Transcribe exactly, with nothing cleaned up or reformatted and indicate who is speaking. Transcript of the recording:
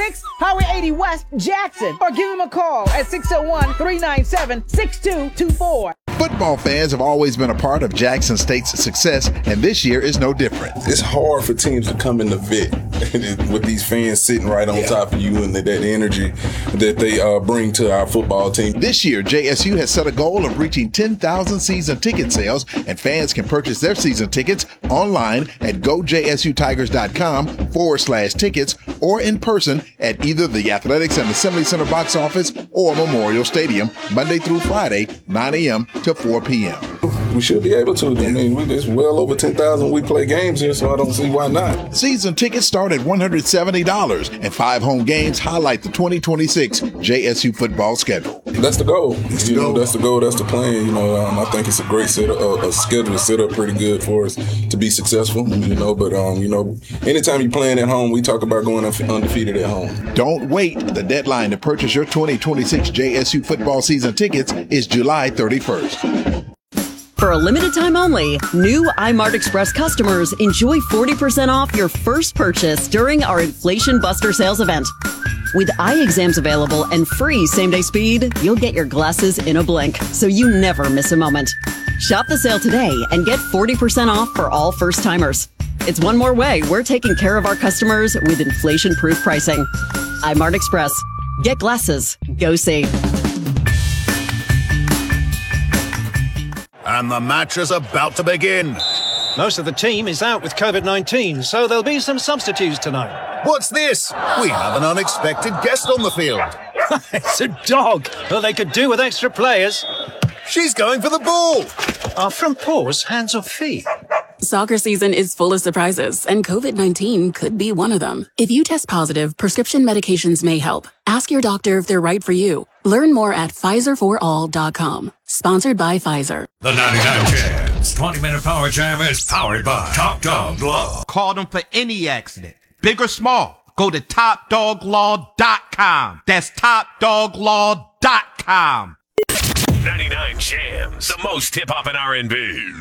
Speaker 1: six, Highway eighty West, Jackson. Or give him a call at six oh one, three nine seven, six two two four.
Speaker 2: Football fans have always been a part of Jackson State's success, and this year is no different.
Speaker 3: It's hard for teams to come in the Vic with these fans sitting right on yeah. top of you and that, that energy that they uh, bring to our football team.
Speaker 2: This year, J S U has set a goal of reaching ten thousand season ticket sales, and fans can purchase their season tickets online at gojsutigers.com forward slash tickets or in person at either the Athletics and Assembly Center box office or Memorial Stadium, Monday through Friday, nine a.m. to four p.m.
Speaker 3: We should be able to. I mean, we, it's well over ten thousand we play games here, so I don't see why not.
Speaker 2: Season tickets start at one hundred seventy dollars, and five home games highlight the twenty twenty-six J S U football schedule.
Speaker 3: That's the goal. That's you the know, goal. That's the goal. That's the plan. You know, um, I think it's a great set up, uh, a schedule set up pretty good for us to be successful. You know, but um, you know, anytime you're playing at home, we talk about going undefeated at home.
Speaker 2: Don't wait. The deadline to purchase your twenty twenty-six J S U football season tickets is July thirty-first.
Speaker 4: For a limited time only, new iMart Express customers enjoy forty percent off your first purchase during our Inflation Buster sales event. With eye exams available and free same-day speed, you'll get your glasses in a blink, so you never miss a moment. Shop the sale today and get forty percent off for all first-timers. It's one more way we're taking care of our customers with inflation-proof pricing. iMart Express. Get glasses. Go see.
Speaker 5: And the match is about to begin.
Speaker 6: Most of the team is out with covid nineteen, so there'll be some substitutes tonight.
Speaker 5: What's this? We have an unexpected guest on the field.
Speaker 6: It's a dog. Well, they could do with extra players.
Speaker 5: She's going for the ball.
Speaker 6: Are front paws hands or feet?
Speaker 7: Soccer season is full of surprises, and covid nineteen could be one of them. If you test positive, prescription medications may help. Ask your doctor if they're right for you. Learn more at Pfizer for all dot com. Sponsored by Pfizer.
Speaker 8: The ninety-nine Jams twenty minute Power Jam is powered by Top Dog Law.
Speaker 9: Call them for any accident, big or small. Go to top dog law dot com. That's top dog law dot com.
Speaker 8: ninety-nine Jams, the most hip hop and R and B.